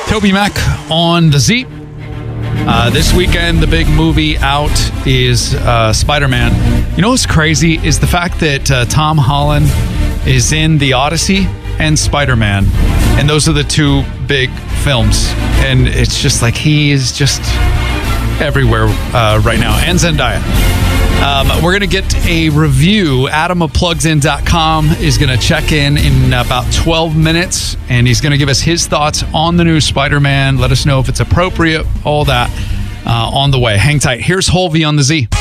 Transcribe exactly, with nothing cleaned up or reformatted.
Toby Mac on the Z. Uh, this weekend, the big movie out is uh, Spider-Man. You know what's crazy is the fact that uh, Tom Holland is in The Odyssey and Spider-Man. And those are the two big films. And it's just like he is just everywhere uh, right now. And Zendaya. Um, we're going to get a review. Adam of plugs in dot com is going to check in in about twelve minutes, and he's going to give us his thoughts on the new Spider-Man. Let us know if it's appropriate, all that uh, on the way. Hang tight. Here's Holvey on the Z.